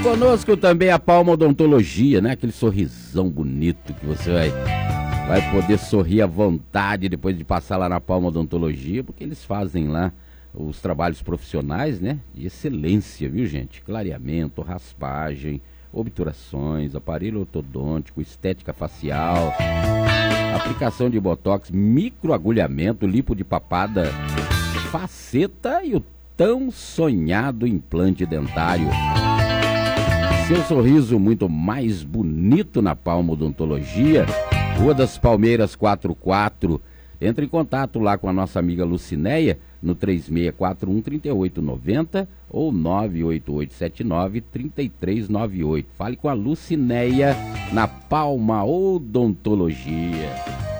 Conosco também a Palma Odontologia, né? Aquele sorrisão bonito que você vai poder sorrir à vontade depois de passar lá na Palma Odontologia, porque eles fazem lá os trabalhos profissionais, né? De excelência, viu, gente? Clareamento, raspagem, obturações, aparelho ortodôntico, estética facial, aplicação de botox, microagulhamento, lipo de papada, faceta e o tão sonhado implante dentário. Seu sorriso muito mais bonito na Palma Odontologia, Rua das Palmeiras 44. Entre em contato lá com a nossa amiga Lucinéia no 3641-3890 ou 98879-3398. Fale com a Lucinéia na Palma Odontologia.